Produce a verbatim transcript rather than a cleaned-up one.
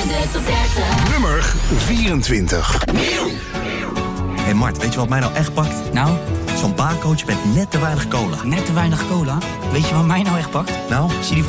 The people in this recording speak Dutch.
de top dertig. Nummer vierentwintig. Hé hey Mart, weet je wat mij nou echt pakt? Nou? Zo'n barcoach met net te weinig cola. Net te weinig cola? Weet je wat mij nou echt pakt? Nou? Zie die